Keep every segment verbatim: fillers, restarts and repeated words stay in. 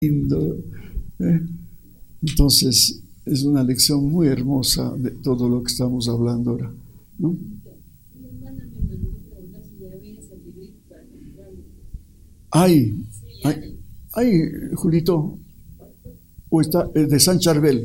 lindo, ¿eh? Entonces, es una lección muy hermosa de todo lo que estamos hablando ahora, ¿no? Ay, ay, ay, Julito, o está eh, de San Charbel.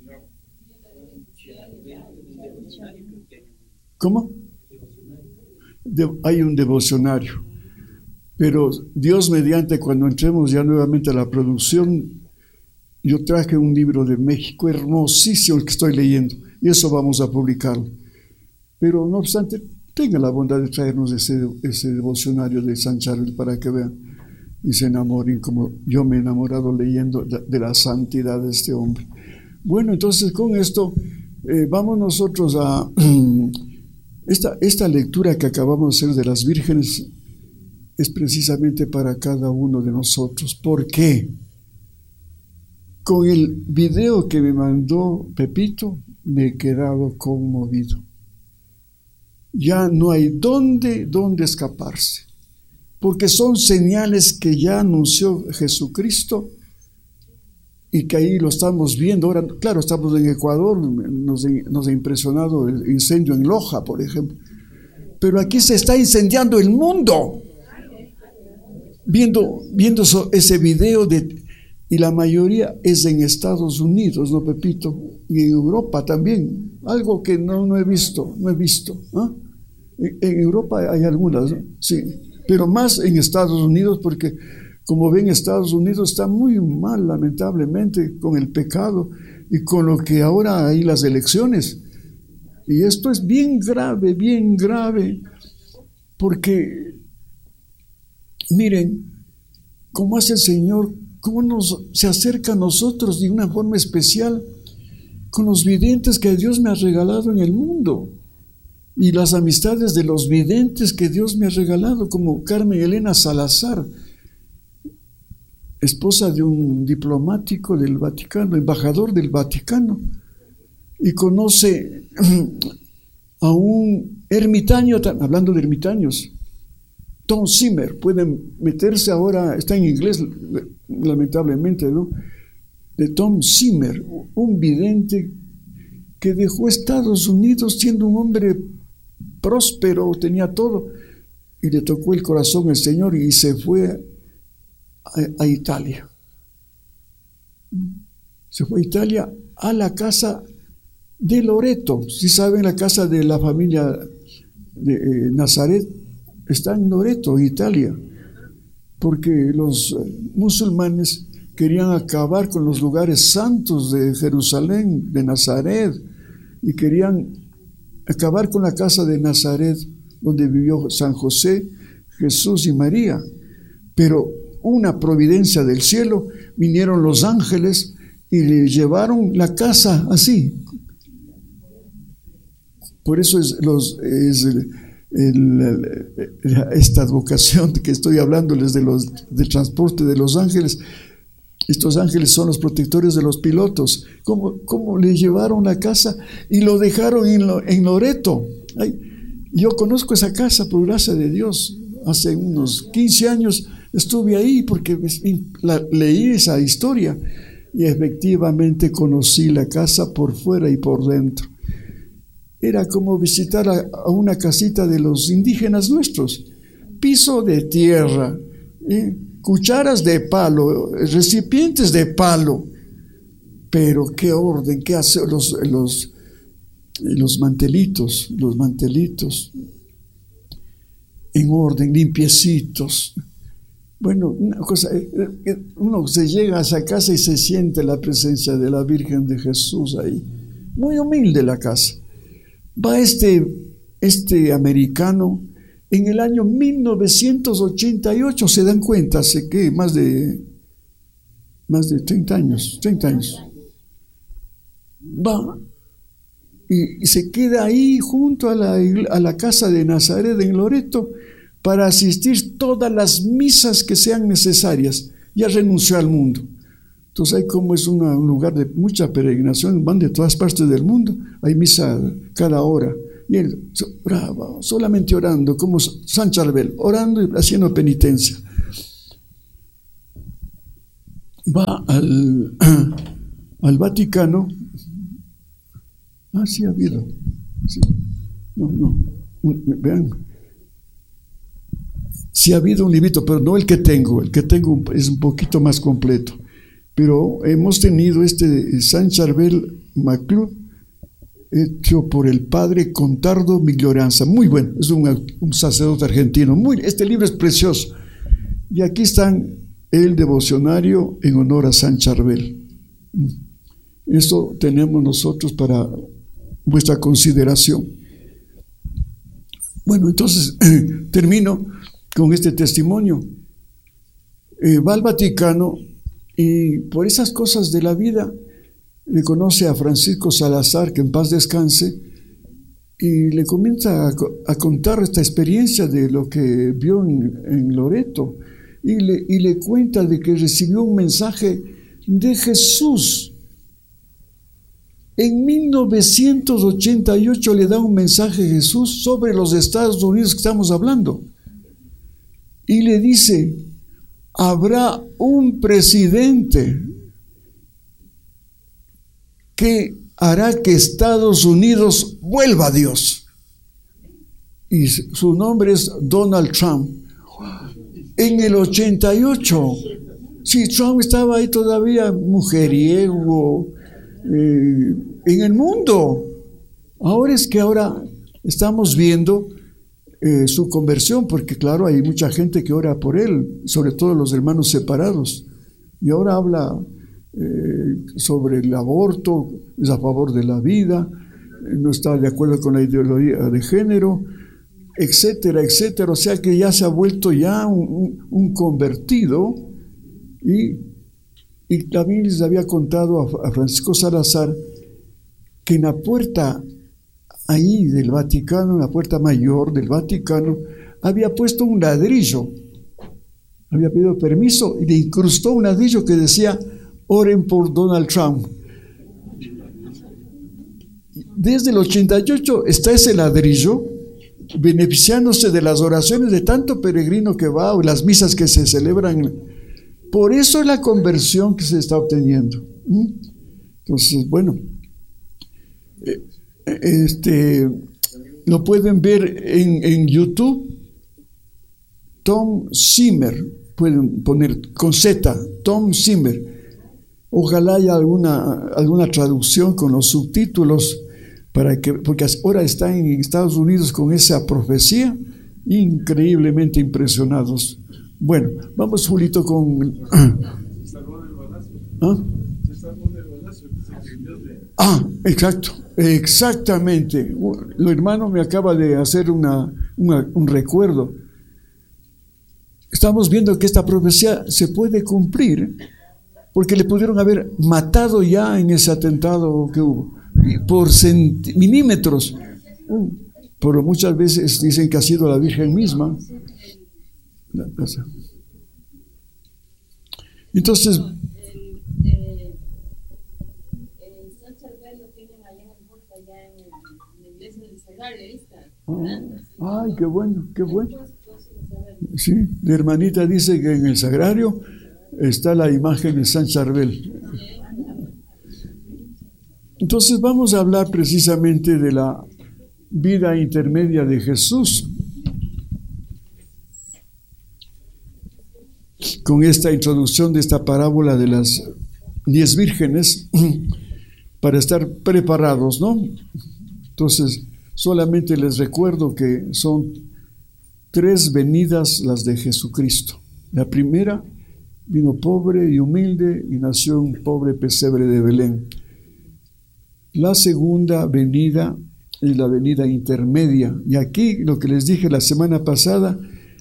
¿Cómo? De, hay un devocionario, pero Dios mediante, cuando entremos ya nuevamente a la producción, yo traje un libro de México hermosísimo que estoy leyendo, y eso vamos a publicarlo. Pero no obstante, tenga la bondad de traernos ese, ese devocionario de San Charbel para que vean y se enamoren como yo me he enamorado leyendo de, de la santidad de este hombre. Bueno, entonces con esto eh, vamos nosotros a esta, esta lectura que acabamos de hacer de las vírgenes es precisamente para cada uno de nosotros. ¿Por qué? Con el video que me mandó Pepito me he quedado conmovido. Ya no hay dónde, dónde escaparse, porque son señales que ya anunció Jesucristo y que ahí lo estamos viendo. Ahora, claro, estamos en Ecuador, nos, nos ha impresionado el incendio en Loja, por ejemplo, pero aquí se está incendiando el mundo. Viendo, viendo eso, ese video de, y la mayoría es en Estados Unidos, ¿no, Pepito? Y en Europa también, algo que no, no he visto, no he visto. ¿Ah? En, en Europa hay algunas, ¿no? Sí, pero más en Estados Unidos, porque como ven, Estados Unidos está muy mal, lamentablemente, con el pecado y con lo que ahora hay las elecciones. Y esto es bien grave, bien grave, porque miren cómo hace el Señor, cómo nos, se acerca a nosotros de una forma especial con los videntes que Dios me ha regalado en el mundo y las amistades de los videntes que Dios me ha regalado, como Carmen Elena Salazar, esposa de un diplomático del Vaticano, embajador del Vaticano, y conoce a un ermitaño, hablando de ermitaños, Tom Zimmer. Pueden meterse ahora, está en inglés lamentablemente, ¿no? De Tom Zimmer, un vidente que dejó Estados Unidos siendo un hombre próspero, tenía todo, y le tocó el corazón al Señor y se fue a, a Italia. Se fue a Italia, a la casa de Loreto. Si saben, la casa de la familia de eh, Nazaret está en Loreto, Italia, porque los musulmanes querían acabar con los lugares santos de Jerusalén, de Nazaret, y querían acabar con la casa de Nazaret, donde vivió San José, Jesús y María. Pero una providencia del cielo, vinieron los ángeles y le llevaron la casa así. Por eso es, los, es el, el, esta advocación que estoy hablándoles de los, del transporte de los ángeles. Estos ángeles son los protectores de los pilotos. ¿Cómo, cómo le llevaron la casa y lo dejaron en, lo, en Loreto? Ay, yo conozco esa casa por gracia de Dios. Hace unos quince años estuve ahí porque la, leí esa historia y efectivamente conocí la casa por fuera y por dentro. Era como visitar a, a una casita de los indígenas nuestros. Piso de tierra, ¿eh? Cucharas de palo, recipientes de palo, pero qué orden, qué hace los, los, los mantelitos, los mantelitos en orden, limpiecitos. Bueno, una cosa, uno se llega a esa casa y se siente la presencia de la Virgen de Jesús ahí. Muy humilde la casa. Va este, este americano. En el año mil novecientos ochenta y ocho, se dan cuenta, hace que más de, más de treinta años, treinta años, va y, y se queda ahí junto a la, a la casa de Nazaret en Loreto para asistir todas las misas que sean necesarias. Ya renunció al mundo. Entonces ahí, como es una, un lugar de mucha peregrinación, van de todas partes del mundo, hay misa cada hora. Y él oraba, solamente orando, como San Charbel, orando y haciendo penitencia. va al, al Vaticano. Ah, sí ha habido. Sí. No, no. Vean. Sí ha habido un librito, pero no el que tengo. El que tengo es un poquito más completo. Pero hemos tenido este San Charbel Maclub, hecho por el padre Contardo Miglioranza. Muy bueno, es un, un sacerdote argentino. Muy, este libro es precioso. Y aquí están el devocionario en honor a San Charbel. Eso tenemos nosotros para vuestra consideración. Bueno, entonces termino con este testimonio. Eh, va al Vaticano y por esas cosas de la vida le conoce a Francisco Salazar, que en paz descanse, y le comienza a, a contar esta experiencia de lo que vio en, en Loreto, y le, y le cuenta de que recibió un mensaje de Jesús. En mil novecientos ochenta y ocho le da un mensaje a Jesús sobre los Estados Unidos que estamos hablando, y le dice: habrá un presidente que hará que Estados Unidos vuelva a Dios. Y su nombre es Donald Trump. En el ochenta y ocho, sí, Trump estaba ahí todavía mujeriego eh, en el mundo. Ahora es que ahora estamos viendo eh, su conversión, porque claro, hay mucha gente que ora por él, sobre todo los hermanos separados. Y ahora habla Eh, sobre el aborto, es a favor de la vida, no está de acuerdo con la ideología de género, etcétera, etcétera. O sea que ya se ha vuelto ya un, un, un convertido. Y, y también les había contado a, a Francisco Salazar que en la puerta ahí del Vaticano, en la puerta mayor del Vaticano, había puesto un ladrillo, había pedido permiso y le incrustó un ladrillo que decía: oren por Donald Trump. Desde el ochenta y ocho está ese ladrillo beneficiándose de las oraciones de tanto peregrino que va o las misas que se celebran. Por eso es la conversión que se está obteniendo. Entonces, bueno, este lo pueden ver en, en YouTube. Tom Zimmer, pueden poner con Z, Tom Zimmer. Ojalá haya alguna, alguna traducción con los subtítulos, para que, porque ahora están en Estados Unidos con esa profecía, increíblemente impresionados. Bueno, vamos, Julito, con... ¿Ah? Ah, exacto, exactamente. El hermano me acaba de hacer una, una, un recuerdo. Estamos viendo que esta profecía se puede cumplir, porque le pudieron haber matado ya en ese atentado que hubo, por milímetros. Pero muchas veces dicen que ha sido la Virgen misma. Entonces, ah, ay, qué bueno, qué bueno. Sí, la hermanita dice que en el sagrario está la imagen de San Charbel. Entonces vamos a hablar precisamente de la vida intermedia de Jesús, con esta introducción de esta parábola de las diez vírgenes, para estar preparados, ¿no? Entonces, solamente les recuerdo que son tres venidas las de Jesucristo. La primera, vino pobre y humilde y nació en un pobre pesebre de Belén. La segunda venida es la venida intermedia. Y aquí lo que les dije la semana pasada,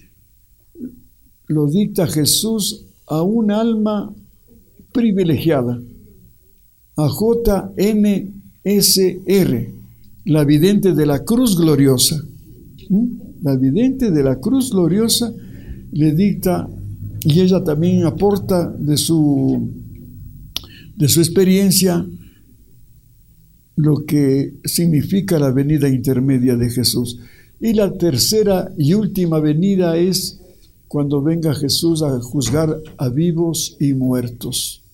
lo dicta Jesús a un alma privilegiada, a J N S R, la vidente de la cruz gloriosa. ¿Mm? La vidente de la cruz gloriosa le dicta, y ella también aporta de su, de su experiencia lo que significa la venida intermedia de Jesús. Y la tercera y última venida es cuando venga Jesús a juzgar a vivos y muertos.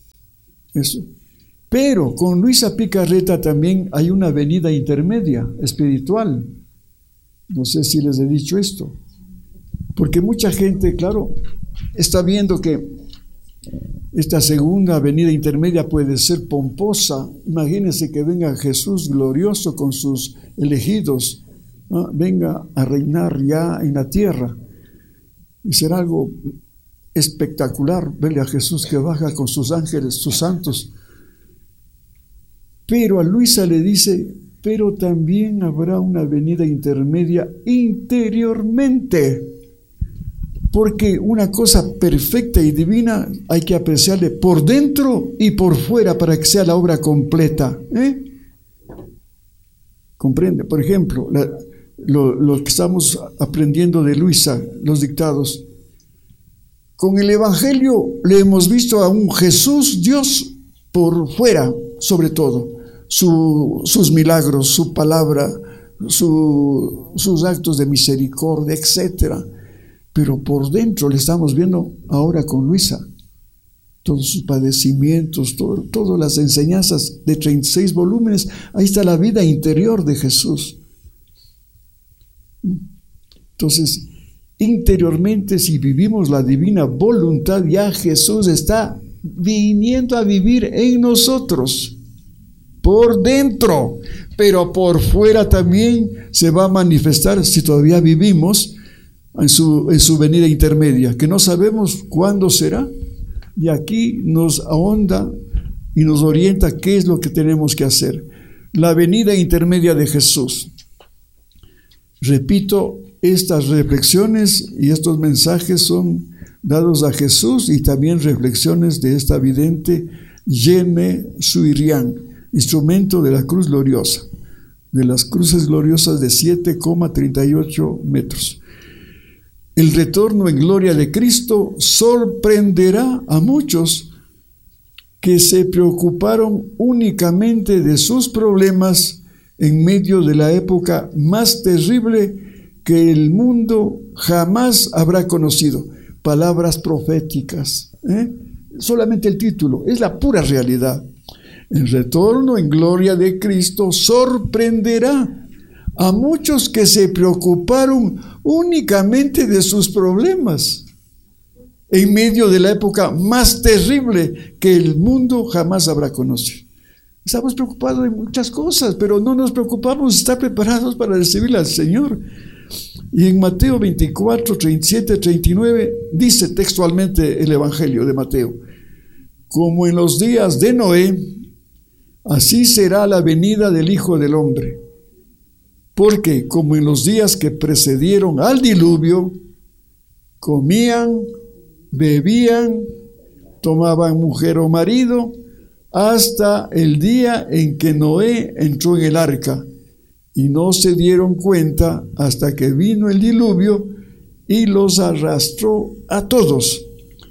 Eso. Pero con Luisa Picarreta también hay una venida intermedia, espiritual. No sé si les he dicho esto. Porque mucha gente, claro, está viendo que esta segunda venida intermedia puede ser pomposa. Imagínense que venga Jesús glorioso con sus elegidos, ¿no? Venga a reinar ya en la tierra. Y será algo espectacular verle a Jesús que baja con sus ángeles, sus santos. Pero a Luisa le dice, pero también habrá una venida intermedia interiormente. Porque una cosa perfecta y divina hay que apreciarle por dentro y por fuera para que sea la obra completa. ¿Eh? ¿Comprende? Por ejemplo, la, lo, lo que estamos aprendiendo de Luisa, los dictados. Con el Evangelio le hemos visto a un Jesús, Dios, por fuera, sobre todo. Su, sus milagros, su palabra, su, sus actos de misericordia, etcétera. Pero por dentro le estamos viendo ahora con Luisa, todos sus padecimientos, todo, todas las enseñanzas de treinta y seis volúmenes, ahí está la vida interior de Jesús. Entonces, interiormente, si vivimos la divina voluntad, ya Jesús está viniendo a vivir en nosotros, por dentro, pero por fuera también se va a manifestar si todavía vivimos En su, en su venida intermedia, que no sabemos cuándo será, y aquí nos ahonda y nos orienta qué es lo que tenemos que hacer. La venida intermedia de Jesús. Repito, estas reflexiones y estos mensajes son dados a Jesús y también reflexiones de esta vidente Yeme Suirián, instrumento de la cruz gloriosa, de las cruces gloriosas de siete coma treinta y ocho metros. El retorno en gloria de Cristo sorprenderá a muchos que se preocuparon únicamente de sus problemas en medio de la época más terrible que el mundo jamás habrá conocido. Palabras proféticas, ¿eh? Solamente el título, es la pura realidad. El retorno en gloria de Cristo sorprenderá a muchos que se preocuparon únicamente de sus problemas en medio de la época más terrible que el mundo jamás habrá conocido. Estamos preocupados de muchas cosas, pero no nos preocupamos de estar preparados para recibir al Señor. Y en Mateo veinticuatro, treinta y siete, treinta y nueve dice textualmente el Evangelio de Mateo: como en los días de Noé, así será la venida del Hijo del Hombre. Porque como en los días que precedieron al diluvio, comían, bebían, tomaban mujer o marido, hasta el día en que Noé entró en el arca, y no se dieron cuenta hasta que vino el diluvio y los arrastró a todos.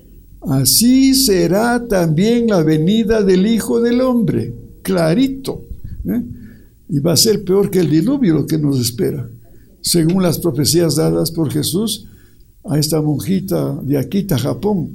Así será también la venida del Hijo del Hombre. Clarito, ¿eh? Y va a ser peor que el diluvio lo que nos espera, según las profecías dadas por Jesús a esta monjita de Akita, Japón.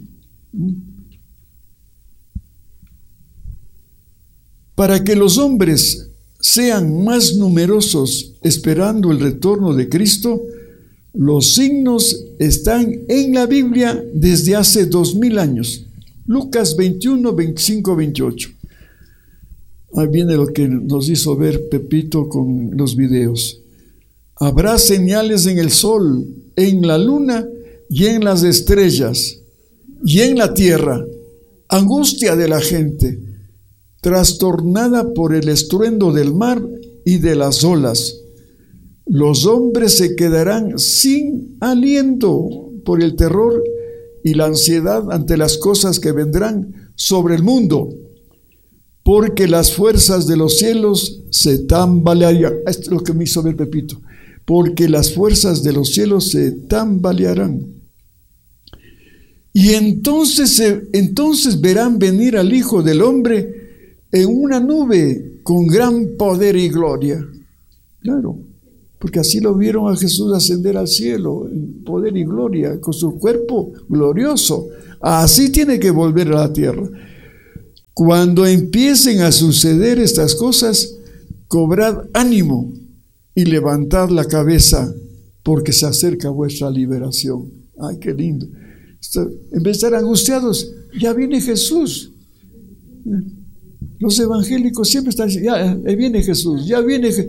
Para que los hombres sean más numerosos esperando el retorno de Cristo, los signos están en la Biblia desde hace dos mil años. Lucas veintiuno, veinticinco, veintiocho. Ahí viene lo que nos hizo ver Pepito con los videos. Habrá señales en el sol, en la luna y en las estrellas y en la tierra. Angustia de la gente, trastornada por el estruendo del mar y de las olas. Los hombres se quedarán sin aliento por el terror y la ansiedad ante las cosas que vendrán sobre el mundo, porque las fuerzas de los cielos se tambalearán. Esto es lo que me hizo ver Pepito. Porque las fuerzas de los cielos se tambalearán. Y entonces, entonces verán venir al Hijo del Hombre en una nube con gran poder y gloria. Claro, porque así lo vieron a Jesús ascender al cielo, en poder y gloria, con su cuerpo glorioso. Así tiene que volver a la tierra. Cuando empiecen a suceder estas cosas, cobrad ánimo y levantad la cabeza, porque se acerca vuestra liberación. Ay, qué lindo. En vez de estar angustiados, ya viene Jesús. Los evangélicos siempre están diciendo, ya viene Jesús, ya viene Jesús.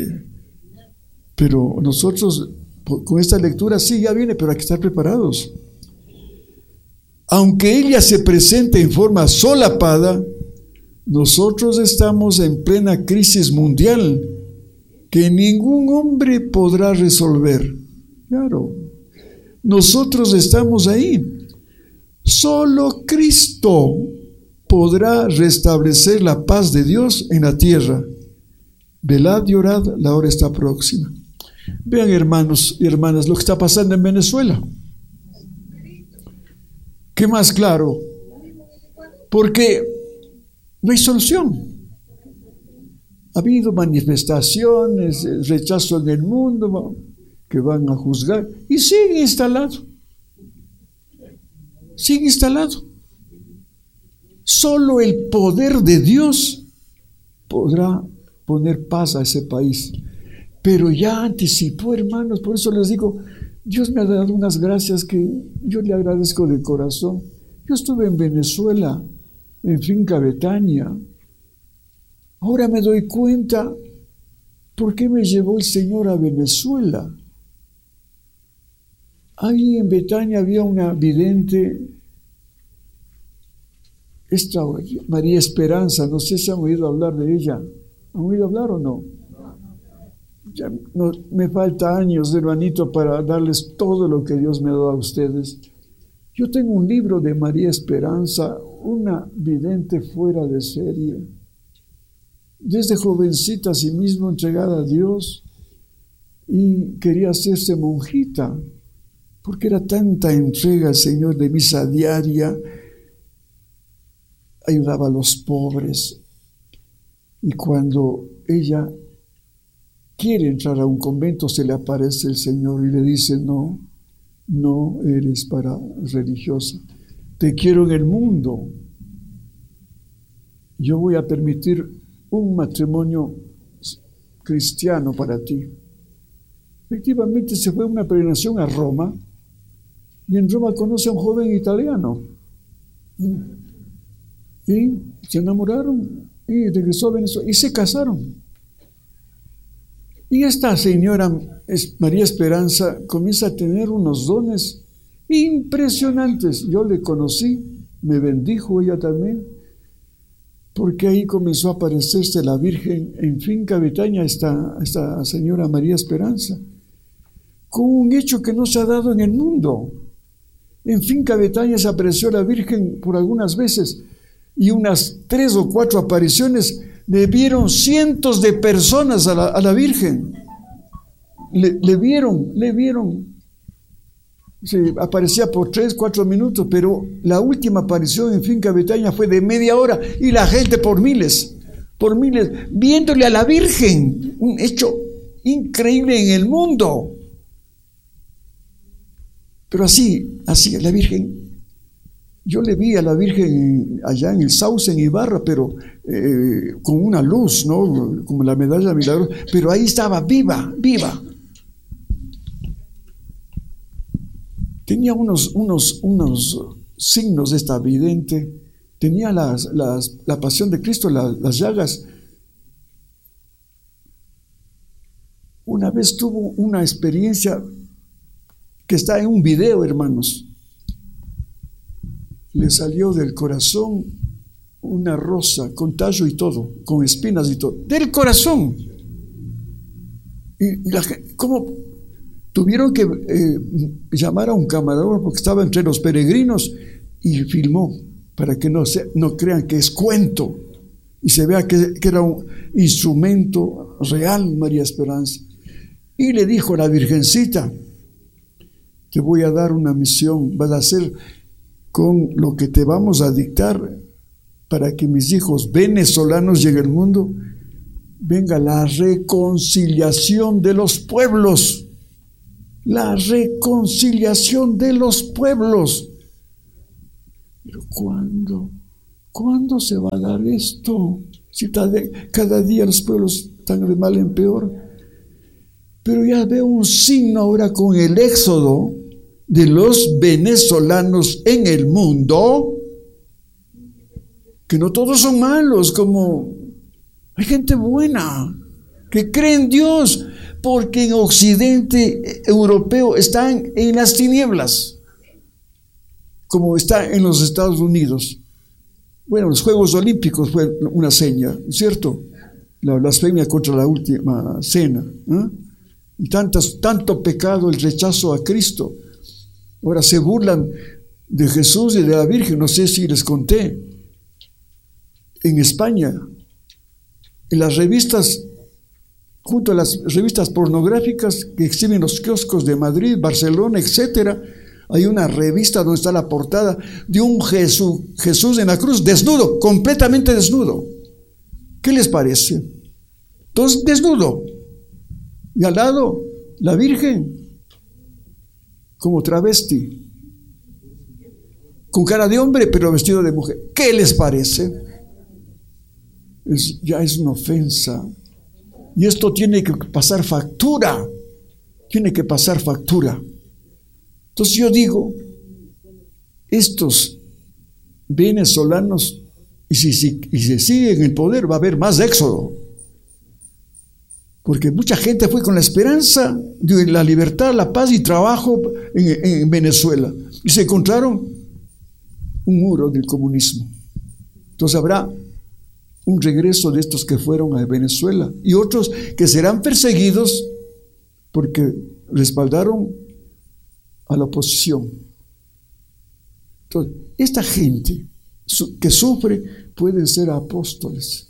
Pero nosotros, con esta lectura, sí, ya viene, pero hay que estar preparados. Aunque ella se presente en forma solapada, nosotros estamos en plena crisis mundial que ningún hombre podrá resolver. Claro, nosotros estamos ahí. Solo Cristo podrá restablecer la paz de Dios en la tierra. Velad y orad, la hora está próxima. Vean, hermanos y hermanas, lo que está pasando en Venezuela. ¿Qué más claro? Porque no hay solución. Ha habido manifestaciones, rechazo en el mundo, que van a juzgar, y sigue instalado. Sigue instalado. Solo el poder de Dios podrá poner paz a ese país. Pero ya anticipó, hermanos, por eso les digo, Dios me ha dado unas gracias que yo le agradezco de corazón. Yo estuve en Venezuela, en Finca Betania. Ahora me doy cuenta por qué me llevó el Señor a Venezuela. Ahí en Betania había una vidente, esta María Esperanza, no sé si han oído hablar de ella. ¿Han oído hablar o no? Ya no, me falta años, hermanito, para darles todo lo que Dios me ha dado a ustedes. Yo tengo un libro de María Esperanza, una vidente fuera de serie. Desde jovencita, a sí mismo entregada a Dios, y quería hacerse monjita, porque era tanta entrega al Señor, de misa diaria, ayudaba a los pobres. Y cuando ella quiere entrar a un convento, se le aparece el Señor y le dice, no, no eres para religiosa, te quiero en el mundo, yo voy a permitir un matrimonio cristiano para ti. Efectivamente se fue a una peregrinación a Roma, y en Roma conoce a un joven italiano, y se enamoraron, y regresó a Venezuela, y se casaron. Y esta señora María Esperanza comienza a tener unos dones impresionantes. Yo le conocí, me bendijo ella también, porque ahí comenzó a aparecerse la Virgen en Finca Betania, esta, esta señora María Esperanza, con un hecho que no se ha dado en el mundo. En Finca Betania se apareció la Virgen por algunas veces, y unas tres o cuatro apariciones le vieron cientos de personas a la, a la Virgen. Le, le vieron, le vieron. Se aparecía por tres, cuatro minutos, pero la última aparición en Finca Betania fue de media hora, y la gente por miles, por miles, viéndole a la Virgen. Un hecho increíble en el mundo. Pero así, así, la Virgen. Yo le vi a la Virgen allá en el Sauce, en Ibarra, pero eh, con una luz, ¿no? Como la medalla milagrosa, pero ahí estaba viva, viva. Tenía unos, unos, unos signos de esta vidente, tenía las, las, la pasión de Cristo, las, las llagas. Una vez tuvo una experiencia que está en un video, hermanos. Le salió del corazón una rosa con tallo y todo, con espinas y todo, del corazón. Y, y la gente, ¿cómo? Tuvieron que eh, llamar a un camarógrafo porque estaba entre los peregrinos y filmó para que no, se, no crean que es cuento y se vea que, que era un instrumento real, María Esperanza. Y le dijo a la Virgencita, te voy a dar una misión, vas a hacer con lo que te vamos a dictar para que mis hijos venezolanos lleguen al mundo, venga la reconciliación de los pueblos, la reconciliación de los pueblos. Pero ¿cuándo? ¿cuándo se va a dar esto? Si cada día los pueblos están de mal en peor. Pero ya veo un signo ahora con el éxodo de los venezolanos en el mundo, que no todos son malos, como hay gente buena que cree en Dios, porque en Occidente europeo están en las tinieblas, como está en los Estados Unidos. Bueno, los Juegos Olímpicos fue una seña, ¿cierto? La blasfemia contra la última cena, ¿eh? Y tantas, tanto pecado, el rechazo a Cristo. Ahora se burlan de Jesús y de la Virgen. No sé si les conté. En España, en las revistas, junto a las revistas pornográficas que exhiben los kioscos de Madrid, Barcelona, etcétera, hay una revista donde está la portada de un Jesús, Jesús en la cruz, desnudo, completamente desnudo. ¿Qué les parece? Entonces, desnudo. Y al lado, la Virgen, como travesti, con cara de hombre, pero vestido de mujer. ¿Qué les parece? Es, ya es una ofensa. Y esto tiene que pasar factura. Tiene que pasar factura. Entonces yo digo, estos venezolanos, y si, si, y si siguen en el poder, va a haber más éxodo. Porque mucha gente fue con la esperanza de la libertad, la paz y trabajo en, en Venezuela. Y se encontraron un muro del comunismo. Entonces habrá un regreso de estos que fueron a Venezuela y otros que serán perseguidos porque respaldaron a la oposición. Entonces, esta gente que sufre pueden ser apóstoles.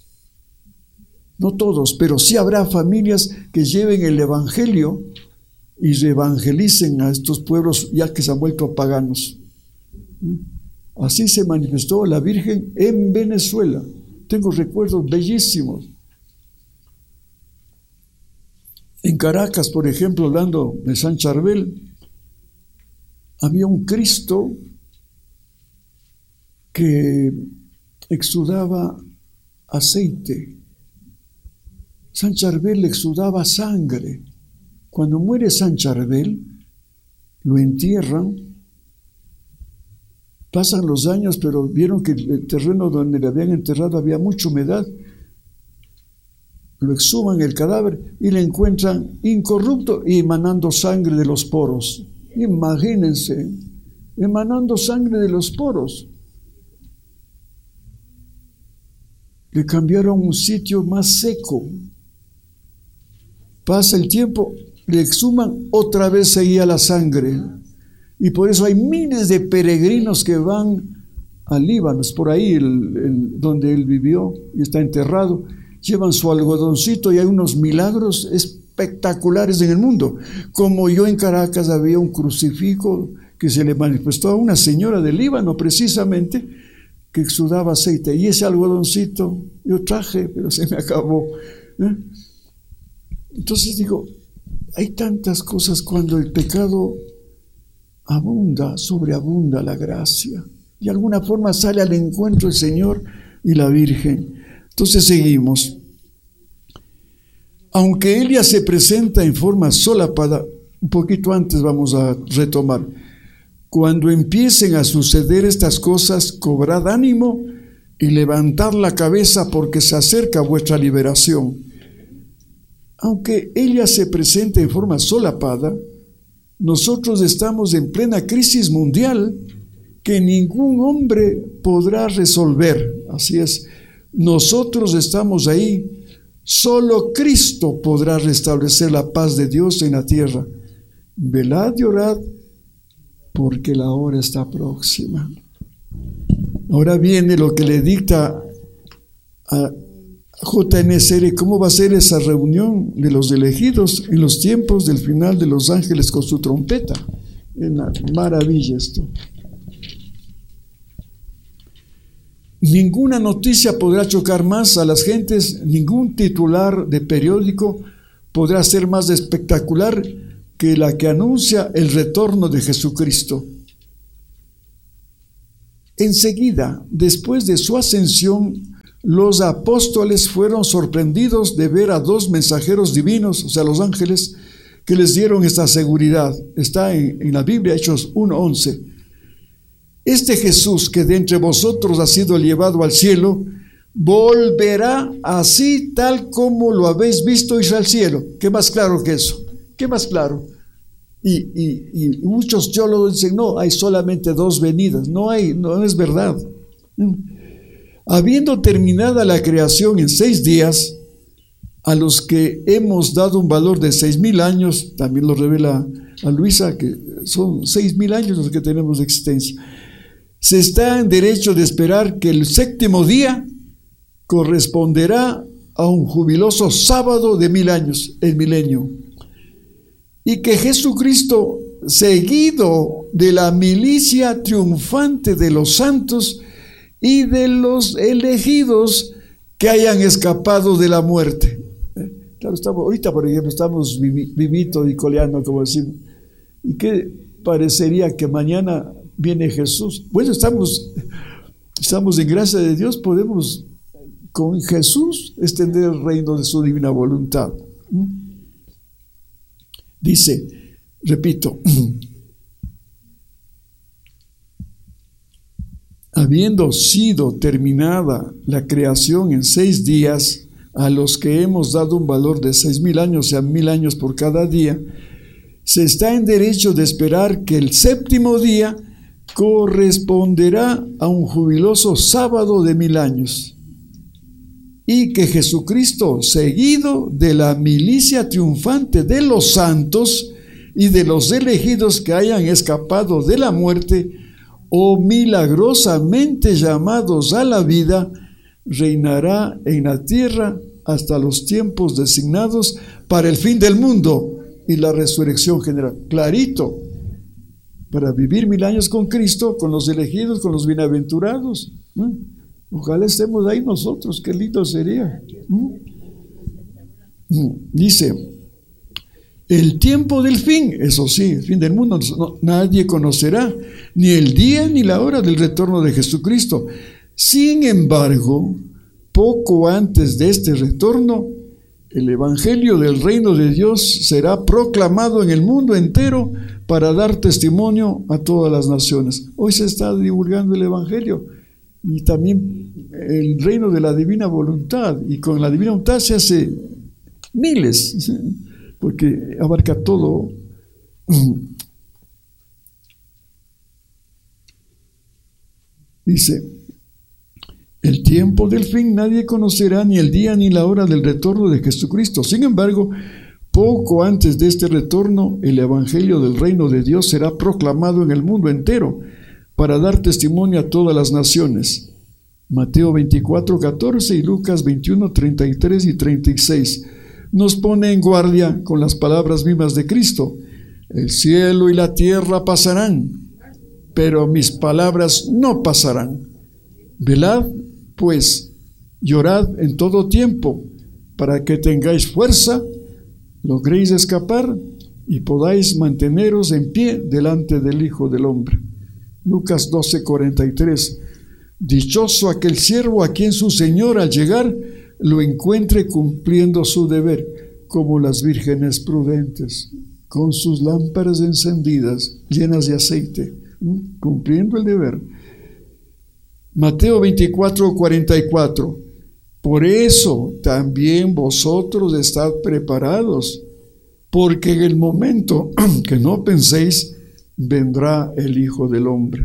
No todos, pero sí habrá familias que lleven el evangelio y reevangelicen a estos pueblos ya que se han vuelto paganos. Así se manifestó la Virgen en Venezuela. Tengo recuerdos bellísimos. En Caracas, por ejemplo, hablando de San Charbel, había un Cristo que exudaba aceite. San Charbel exudaba sangre. Cuando muere San Charbel, lo entierran. Pasan los años, pero vieron que el terreno donde le habían enterrado había mucha humedad. Lo exhuman el cadáver y le encuentran incorrupto y emanando sangre de los poros. Imagínense, emanando sangre de los poros. Le cambiaron un sitio más seco. Pasa el tiempo, le exhuman, otra vez seguía la sangre. Y por eso hay miles de peregrinos que van al Líbano, es por ahí el, el, donde él vivió y está enterrado. Llevan su algodoncito y hay unos milagros espectaculares en el mundo. Como yo en Caracas había un crucifijo que se le manifestó a una señora del Líbano precisamente, que exudaba aceite. Y ese algodoncito yo traje, pero se me acabó. ¿Eh? Entonces digo, hay tantas cosas cuando el pecado abunda, sobreabunda la gracia. De alguna forma sale al encuentro el Señor y la Virgen. Entonces seguimos. Aunque ella se presenta en forma solapada, un poquito antes vamos a retomar. Cuando empiecen a suceder estas cosas, cobrad ánimo y levantad la cabeza porque se acerca vuestra liberación. Aunque ella se presente en forma solapada, nosotros estamos en plena crisis mundial que ningún hombre podrá resolver. Así es, nosotros estamos ahí. Solo Cristo podrá restablecer la paz de Dios en la tierra. Velad y orad, porque la hora está próxima. Ahora viene lo que le dicta a J N S R, ¿cómo va a ser esa reunión de los elegidos en los tiempos del final de los ángeles con su trompeta? Es una maravilla esto. Ninguna noticia podrá chocar más a las gentes, ningún titular de periódico podrá ser más espectacular que la que anuncia el retorno de Jesucristo. Enseguida, después de su ascensión, los apóstoles fueron sorprendidos de ver a dos mensajeros divinos, o sea, los ángeles, que les dieron esta seguridad. Está en, en la Biblia, Hechos uno once. Este Jesús que de entre vosotros ha sido llevado al cielo, volverá así tal como lo habéis visto irse al cielo. ¿Qué más claro que eso? ¿Qué más claro? Y, y, y muchos teólogos dicen, no, hay solamente dos venidas. No hay, no es verdad. Habiendo terminada la creación en seis días, a los que hemos dado un valor de seis mil años, también lo revela a Luisa, que son seis mil años los que tenemos de existencia, se está en derecho de esperar que el séptimo día corresponderá a un jubiloso sábado de mil años, el milenio, y que Jesucristo, seguido de la milicia triunfante de los santos y de los elegidos que hayan escapado de la muerte. Claro, estamos, ahorita, por ejemplo, estamos vivito y coleando, como decimos. ¿Y qué parecería que mañana viene Jesús? Bueno, estamos, estamos en gracia de Dios, podemos con Jesús extender el reino de su divina voluntad. Dice, repito, habiendo sido terminada la creación en seis días, a los que hemos dado un valor de seis mil años, o sea, mil años por cada día, se está en derecho de esperar que el séptimo día corresponderá a un jubiloso sábado de mil años, y que Jesucristo, seguido de la milicia triunfante de los santos y de los elegidos que hayan escapado de la muerte o milagrosamente llamados a la vida, reinará en la tierra hasta los tiempos designados para el fin del mundo y la resurrección general. Clarito, para vivir mil años con Cristo, con los elegidos, con los bienaventurados. ¿eh? Ojalá estemos ahí nosotros, qué lindo sería. ¿eh? Dice, el tiempo del fin, eso sí, el fin del mundo, no, nadie conocerá ni el día ni la hora del retorno de Jesucristo. Sin embargo, poco antes de este retorno, el evangelio del reino de Dios será proclamado en el mundo entero para dar testimonio a todas las naciones. Hoy se está divulgando el evangelio y también el reino de la divina voluntad, y con la divina voluntad se hace miles, porque abarca todo. Dice, el tiempo del fin nadie conocerá ni el día ni la hora del retorno de Jesucristo. Sin embargo, poco antes de este retorno, el evangelio del reino de Dios será proclamado en el mundo entero para dar testimonio a todas las naciones. Mateo veinticuatro, catorce y Lucas veintiuno, treinta y tres y treinta y seis nos pone en guardia con las palabras mismas de Cristo. El cielo y la tierra pasarán, pero mis palabras no pasarán. Velad, pues, llorad en todo tiempo, para que tengáis fuerza, logréis escapar y podáis manteneros en pie delante del Hijo del Hombre. Lucas doce, cuarenta y tres. Dichoso aquel siervo a quien su Señor al llegar lo encuentre cumpliendo su deber, como las vírgenes prudentes, con sus lámparas encendidas, llenas de aceite, cumpliendo el deber. Mateo veinticuatro, cuarenta y cuatro. Por eso también vosotros estad preparados, porque en el momento que no penséis, vendrá el Hijo del Hombre.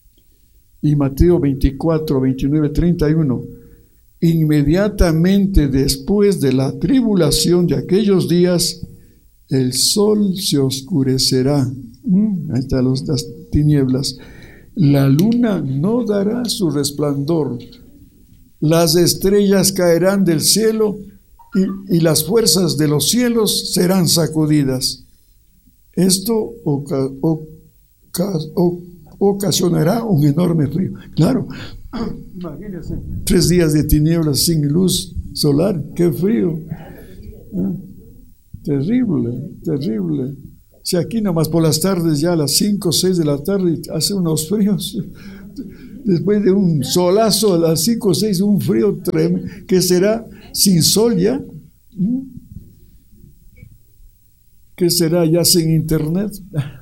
Y Mateo veinticuatro, veintinueve, treinta y uno. Inmediatamente después de la tribulación de aquellos días, el sol se oscurecerá. Ahí están las tinieblas. La luna no dará su resplandor. Las estrellas caerán del cielo y, y las fuerzas de los cielos serán sacudidas. Esto oca, oca, oca, ocasionará un enorme frío. Claro, imagínense, tres días de tinieblas sin luz solar, qué frío. ¿Eh? Terrible, terrible. Si aquí nomás por las tardes, ya a las cinco o seis de la tarde, hace unos fríos. Después de un solazo a las cinco o seis, un frío tremendo, que será sin sol ya. ¿Qué será ya sin internet?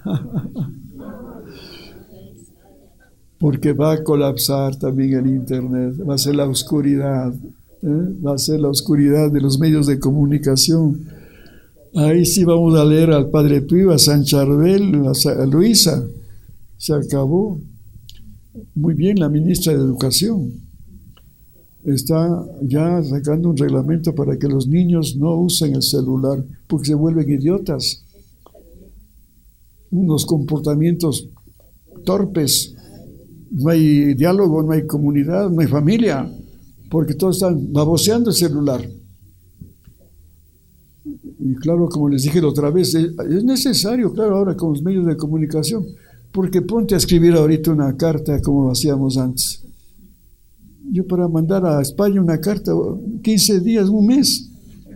Porque va a colapsar también el internet, va a ser la oscuridad, ¿eh? va a ser la oscuridad de los medios de comunicación. Ahí sí vamos a leer al Padre Pío, a San Charbel, a Luisa. Se acabó. Muy bien, la ministra de Educación está ya sacando un reglamento para que los niños no usen el celular porque se vuelven idiotas. Unos comportamientos torpes. No hay diálogo, no hay comunidad, no hay familia, porque todos están baboseando el celular. Y claro, como les dije la otra vez, es necesario, claro, ahora con los medios de comunicación, porque ponte a escribir ahorita una carta como hacíamos antes. Yo para mandar a España una carta, quince días, un mes.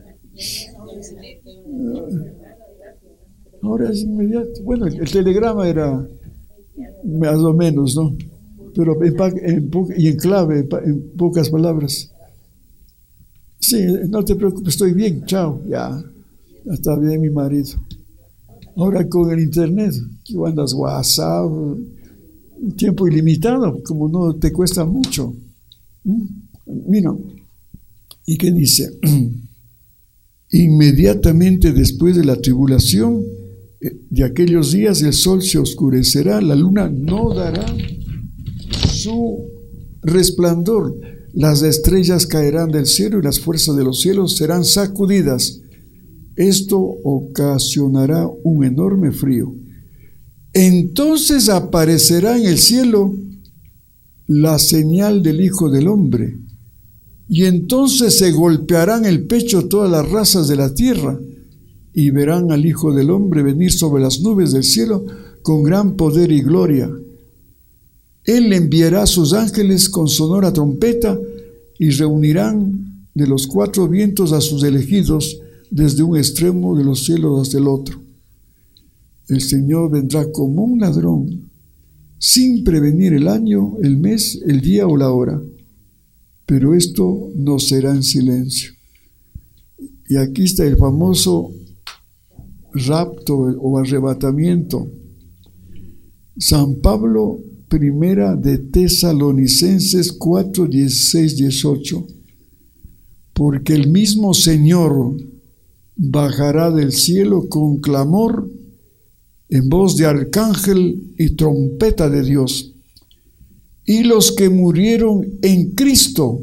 Ahora es inmediato. Bueno, el, el telegrama era más o menos, ¿no? Pero en, en, y en clave, en pocas palabras. Sí, no te preocupes, estoy bien, chao, ya, ya está bien mi marido. Ahora con el internet, que andas WhatsApp, tiempo ilimitado, como no te cuesta mucho. Mira, ¿y qué dice? Inmediatamente después de la tribulación de aquellos días, el sol se oscurecerá, la luna no dará su resplandor, las estrellas caerán del cielo y las fuerzas de los cielos serán sacudidas. Esto ocasionará un enorme frío. Entonces aparecerá en el cielo la señal del Hijo del Hombre, y entonces se golpearán el pecho todas las razas de la tierra, y verán al Hijo del Hombre venir sobre las nubes del cielo con gran poder y gloria. Él enviará a sus ángeles con sonora trompeta, y reunirán de los cuatro vientos a sus elegidos, desde un extremo de los cielos hasta el otro. El Señor vendrá como un ladrón, sin prevenir el año, el mes, el día o la hora. Pero esto no será en silencio. Y aquí está el famoso rapto o arrebatamiento. San Pablo, primera de Tesalonicenses cuatro, dieciséis, dieciocho. Porque el mismo Señor bajará del cielo con clamor, en voz de arcángel y trompeta de Dios, y los que murieron en Cristo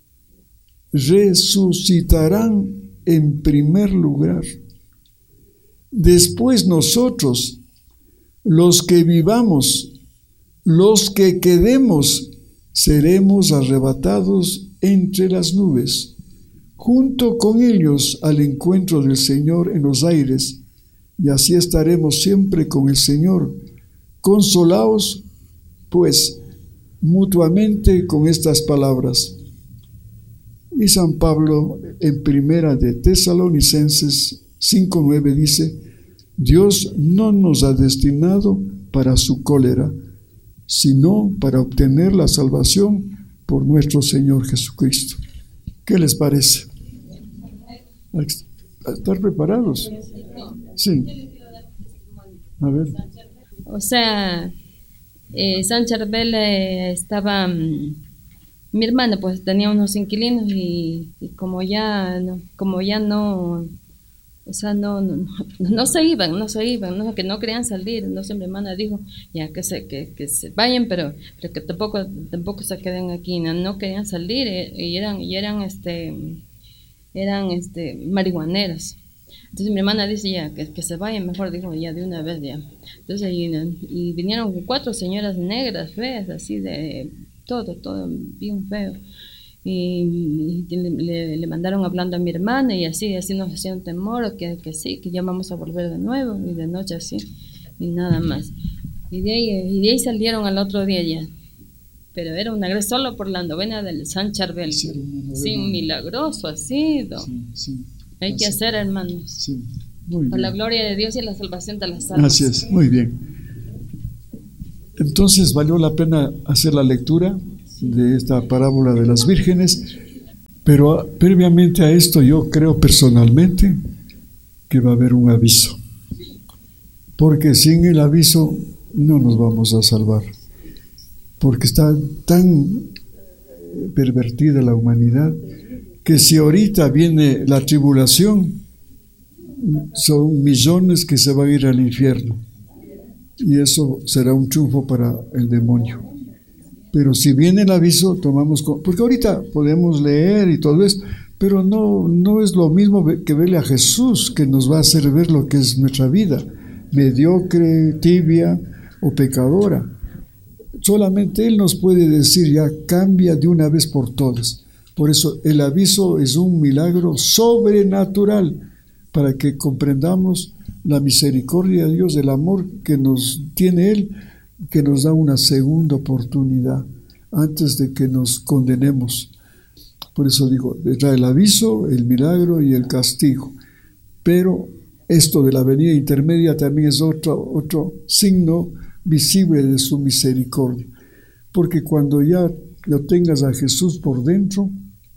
resucitarán en primer lugar. Después nosotros, los que vivamos, los que quedemos, seremos arrebatados entre las nubes, junto con ellos al encuentro del Señor en los aires, y así estaremos siempre con el Señor. Consolaos, pues, mutuamente con estas palabras. Y San Pablo, en primera de Tesalonicenses cinco nueve, dice: Dios no nos ha destinado para su cólera, sino para obtener la salvación por nuestro Señor Jesucristo. ¿Qué les parece? ¿A estar preparados? Sí. A ver. O sea, eh, San Charbel eh, estaba, um, mi hermana pues tenía unos inquilinos y, y como ya no, como ya no, o sea, no, no, no se iban, no se iban, no, que no querían salir. Entonces mi hermana dijo, ya que se, que, que se vayan, pero, pero que tampoco, tampoco se queden aquí, no, no querían salir, y eran, y eran este, eran este marihuaneros. Entonces mi hermana dice ya que, que se vayan mejor, dijo ya de una vez ya. Entonces y, y vinieron cuatro señoras negras, feas, así de todo, todo bien feo. Y, y le, le mandaron hablando a mi hermana y así, así nos hacían temor, que, que sí, que ya vamos a volver de nuevo, y de noche así, y nada más. Y de ahí, y de ahí salieron al otro día ya. Pero era un agreso solo por la novena del San Charbel. Sí, sí, un milagroso ha sido. Sí, sí. Hay que hacer, hermanos. Sí, muy bien. Por la gloria de Dios y la salvación de las almas. Así es, muy bien. Entonces valió la pena hacer la lectura de esta parábola de las vírgenes, pero previamente a esto yo creo personalmente que va a haber un aviso, porque sin el aviso no nos vamos a salvar, porque está tan pervertida la humanidad que si ahorita viene la tribulación, son millones que se van a ir al infierno, y eso será un triunfo para el demonio. Pero si viene el aviso, tomamos, porque ahorita podemos leer y todo eso, pero no, no es lo mismo que verle a Jesús, que nos va a hacer ver lo que es nuestra vida, mediocre, tibia o pecadora. Solamente Él nos puede decir, ya cambia de una vez por todas. Por eso el aviso es un milagro sobrenatural, para que comprendamos la misericordia de Dios, el amor que nos tiene Él, que nos da una segunda oportunidad antes de que nos condenemos. Por eso digo, trae el aviso, el milagro y el castigo. Pero esto de la venida intermedia también es otro, otro signo visible de su misericordia. Porque cuando ya lo tengas a Jesús por dentro,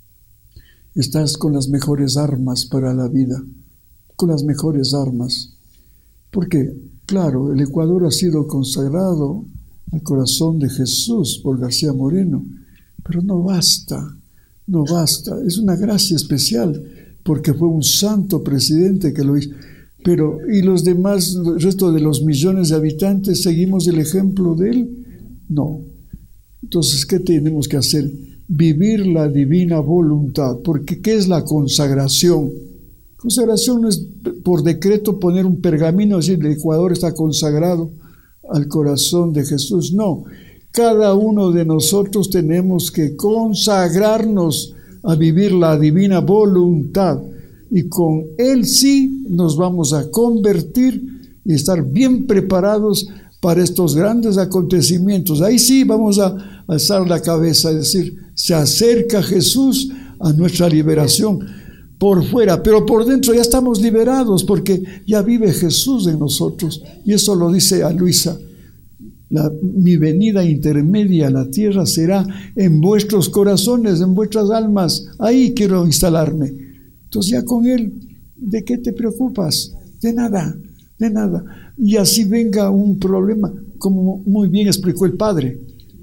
estás con las mejores armas para la vida, con las mejores armas. Porque, claro, el Ecuador ha sido consagrado al corazón de Jesús por García Moreno, pero no basta, no basta. Es una gracia especial, porque fue un santo presidente que lo hizo. Pero, ¿y los demás, el resto de los millones de habitantes, seguimos el ejemplo de él? No. Entonces, ¿qué tenemos que hacer? Vivir la divina voluntad, porque ¿qué es la consagración? Consagración no es por decreto poner un pergamino y decir el Ecuador está consagrado al corazón de Jesús. No, cada uno de nosotros tenemos que consagrarnos a vivir la divina voluntad, y con Él sí nos vamos a convertir y estar bien preparados para estos grandes acontecimientos. Ahí sí vamos a alzar la cabeza y decir, se acerca Jesús a nuestra liberación por fuera, pero por dentro ya estamos liberados, porque ya vive Jesús en nosotros. Y eso lo dice a Luisa: la, mi venida intermedia a la tierra será en vuestros corazones, en vuestras almas. Ahí quiero instalarme. Entonces ya con Él, ¿de qué te preocupas? De nada, de nada. Y así venga un problema, como muy bien explicó el Padre.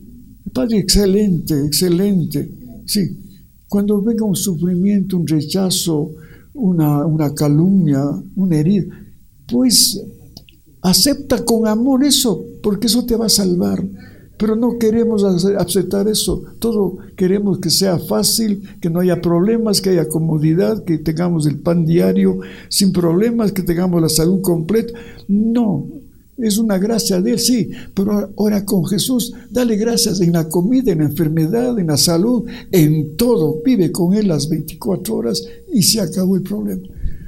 El Padre excelente, excelente. Sí, cuando venga un sufrimiento, un rechazo, una, una calumnia, una herida, pues acepta con amor eso, porque eso te va a salvar. Pero no queremos aceptar eso. Todo queremos que sea fácil, que no haya problemas, que haya comodidad, que tengamos el pan diario sin problemas, que tengamos la salud completa. No, es una gracia de Él, sí, pero ahora con Jesús, dale gracias en la comida, en la enfermedad, en la salud, en todo. Vive con Él las veinticuatro horas y se acabó el problema.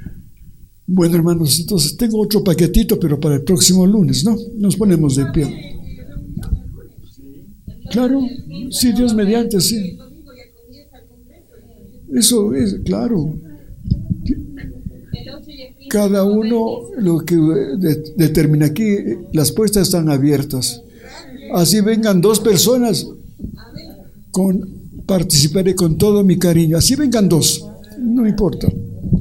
Bueno, hermanos, entonces tengo otro paquetito, pero para el próximo lunes, ¿no? Nos ponemos de pie. Claro, sí, Dios mediante, sí. Eso es, claro. Cada uno lo que de, determina aquí, las puertas están abiertas. Así vengan dos personas, con, participaré con todo mi cariño. Así vengan dos, no importa.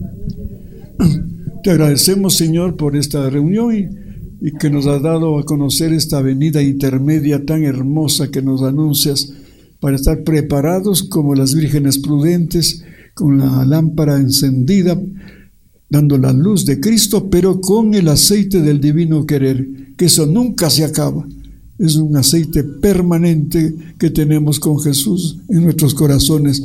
Te agradecemos, Señor, por esta reunión y y que nos has dado a conocer esta venida intermedia tan hermosa que nos anuncias, para estar preparados como las vírgenes prudentes, con la lámpara encendida, dando la luz de Cristo, pero con el aceite del divino querer, que eso nunca se acaba. Es un aceite permanente que tenemos con Jesús en nuestros corazones.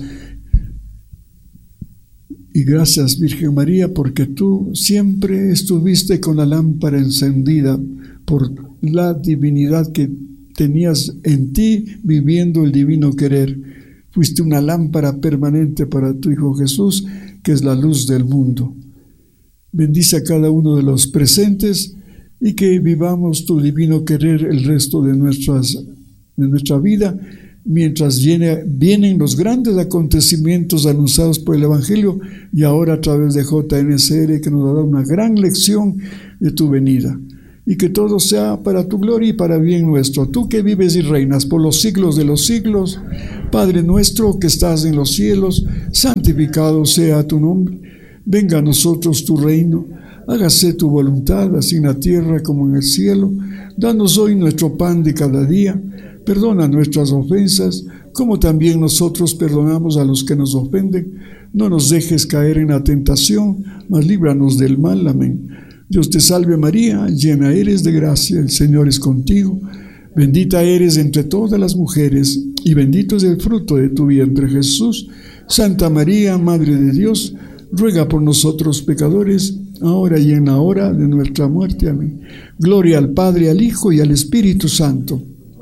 Y gracias, Virgen María, porque tú siempre estuviste con la lámpara encendida por la divinidad que tenías en ti, viviendo el divino querer. Fuiste una lámpara permanente para tu Hijo Jesús, que es la luz del mundo. Bendice a cada uno de los presentes y que vivamos tu divino querer el resto de, nuestras, de nuestra vida, mientras viene, vienen los grandes acontecimientos anunciados por el Evangelio y ahora a través de J N C R, que nos dará una gran lección de tu venida. y que todo sea para tu gloria y para bien nuestro. Tú que vives y reinas por los siglos de los siglos, Padre nuestro que estás en los cielos, santificado sea tu nombre. Venga a nosotros tu reino, hágase tu voluntad, así en la tierra como en el cielo. Danos hoy nuestro pan de cada día, perdona nuestras ofensas, como también nosotros perdonamos a los que nos ofenden. No nos dejes caer en la tentación, mas líbranos del mal. Amén. Dios te salve María, llena eres de gracia, el Señor es contigo. Bendita eres entre todas las mujeres, y bendito es el fruto de tu vientre, Jesús. Santa María, Madre de Dios, ruega por nosotros pecadores, ahora y en la hora de nuestra muerte. Amén. Gloria al Padre, al Hijo y al Espíritu Santo.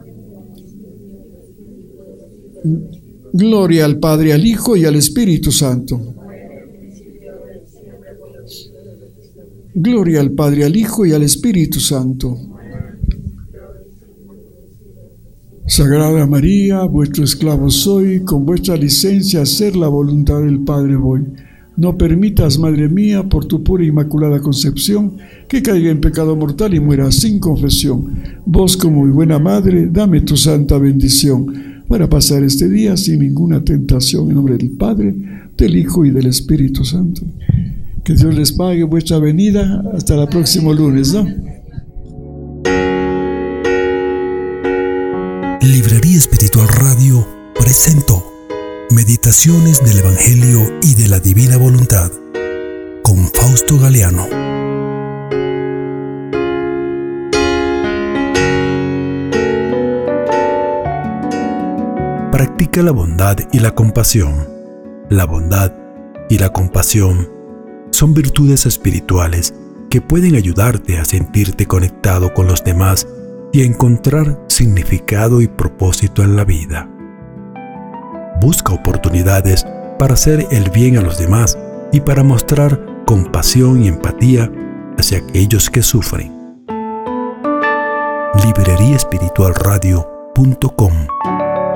Gloria al Padre, al Hijo y al Espíritu Santo. Gloria al Padre, al Hijo y al Espíritu Santo. Sagrada María, vuestro esclavo soy, con vuestra licencia a hacer la voluntad del Padre voy. No permitas, Madre mía, por tu pura e inmaculada concepción, que caiga en pecado mortal y muera sin confesión. Vos, como mi buena Madre, dame tu santa bendición, para pasar este día sin ninguna tentación, en nombre del Padre, del Hijo y del Espíritu Santo. Que Dios les pague vuestra venida. Hasta el próximo lunes, ¿no? Librería Espiritual Radio presentó Meditaciones del Evangelio y de la Divina Voluntad con Fausto Galeano. Practica la bondad y la compasión. La bondad y la compasión son virtudes espirituales que pueden ayudarte a sentirte conectado con los demás y a encontrar significado y propósito en la vida. Busca oportunidades para hacer el bien a los demás y para mostrar compasión y empatía hacia aquellos que sufren. librería espiritual radio punto com